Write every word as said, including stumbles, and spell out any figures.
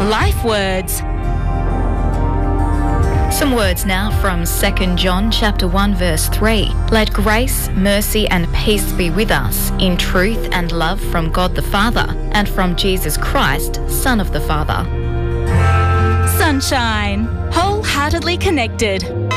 Life Words. Some words now from Second John chapter one verse three. Let grace, mercy and peace be with us in truth and love from God the Father and from Jesus Christ, Son of the Father. Sunshine. Wholeheartedly connected.